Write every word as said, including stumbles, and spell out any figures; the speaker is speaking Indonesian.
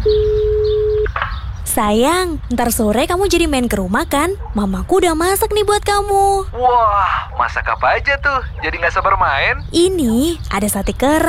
Sayang, ntar sore kamu jadi main ke rumah kan? Mamaku udah masak nih buat kamu. Wah, masak apa aja tuh? Jadi gak sabar main. Ini ada sate kerang.